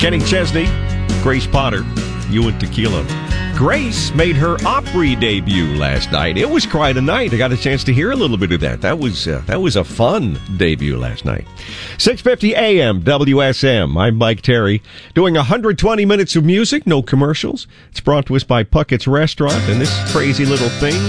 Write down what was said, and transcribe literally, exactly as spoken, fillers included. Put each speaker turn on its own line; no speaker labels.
Kenny Chesney, Grace Potter, you and Tequila. Grace made her Opry debut last night. It was quite a night. I got a chance to hear a little bit of that. That was uh, that was a fun debut last night. six fifty A M W S M. I'm Mike Terry, doing one hundred twenty minutes of music, no commercials. It's brought to us by Puckett's Restaurant and this crazy little thing